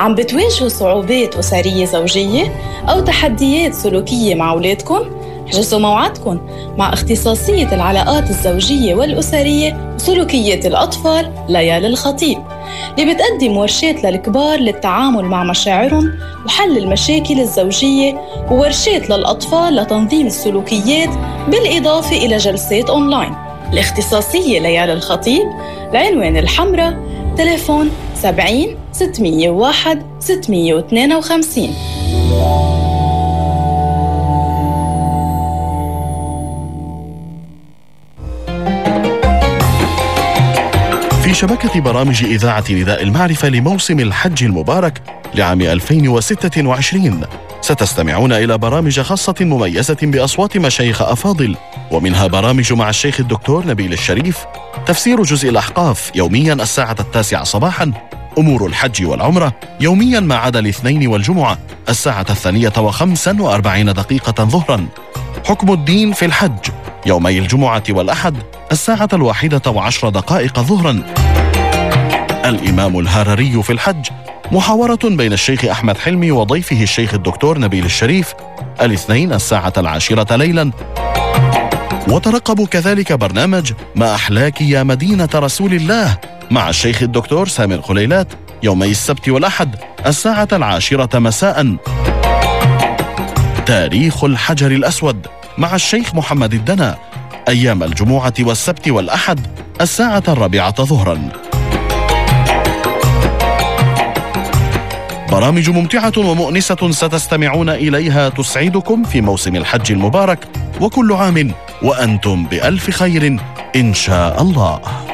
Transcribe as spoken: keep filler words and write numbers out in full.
عم بتواجهوا صعوبات أسرية زوجية أو تحديات سلوكية مع أولادكم؟ حجزوا موعدكم مع اختصاصية العلاقات الزوجية والأسرية وسلوكيات الأطفال ليالي الخطيب، اللي بتقدم ورشات للكبار للتعامل مع مشاعرهم وحل المشاكل الزوجية، وورشات للأطفال لتنظيم السلوكيات، بالإضافة إلى جلسات أونلاين. الاختصاصية ليالي الخطيب، العنوان الحمراء، تليفون سبعين ستمية وواحد ستمية واثنين وخمسين. في شبكة برامج إذاعة نداء المعرفة لموسم الحج المبارك لعام ألفين وستة وعشرين ستستمعون إلى برامج خاصة مميزة بأصوات مشايخ أفاضل، ومنها برامج مع الشيخ الدكتور نبيل الشريف، تفسير جزء الأحقاف يوميا الساعة التاسعة صباحا، أمور الحج والعمرة يوميا ما عدا الاثنين والجمعة الساعة الثانية وخمسا وأربعين دقيقة ظهرا، حكم الدين في الحج يومي الجمعة والأحد الساعة الواحدة وعشر دقائق ظهرا، الإمام الهرري في الحج، محاورة بين الشيخ أحمد حلمي وضيفه الشيخ الدكتور نبيل الشريف الاثنين الساعة العاشرة ليلا. وترقبوا كذلك برنامج ما أحلاك يا مدينة رسول الله مع الشيخ الدكتور سامي الخليلات يومي السبت والأحد الساعة العاشرة مساء. تاريخ الحجر الأسود مع الشيخ محمد الدنا أيام الجمعة والسبت والأحد الساعة الرابعة ظهرا. برامج ممتعة ومؤنسة ستستمعون إليها تسعدكم في موسم الحج المبارك، وكل عام وأنتم بألف خير إن شاء الله.